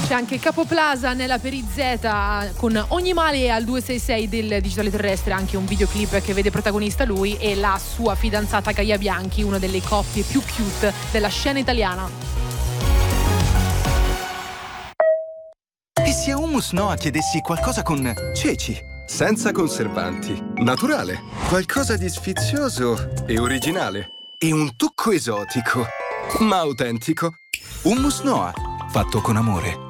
C'è anche Capo Plaza nella Perizeta con Ogni male al 266 del Digitale Terrestre, anche un videoclip che vede protagonista lui e la sua fidanzata Gaia Bianchi, una delle coppie più cute della scena italiana. E se a Hummus Noa chiedessi qualcosa con ceci, senza conservanti, naturale, qualcosa di sfizioso e originale e un tocco esotico, ma autentico? Hummus Noa, fatto con amore.